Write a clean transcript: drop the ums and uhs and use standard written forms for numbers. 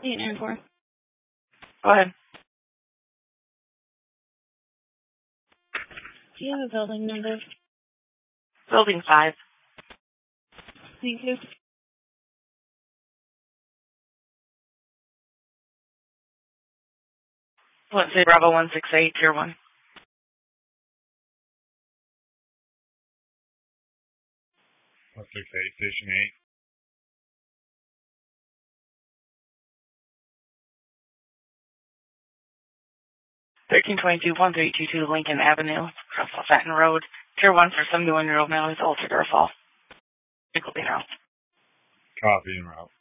894. Go ahead. Do you have a building number? Building 5. Thank you. Let's say Bravo 168, Tier 1. 168, Station 8. 1322-1322 Lincoln Avenue, Russell Fenton Road, Tier 1 for 71-year-old male who's altered or fall. It will be now. Copy en route.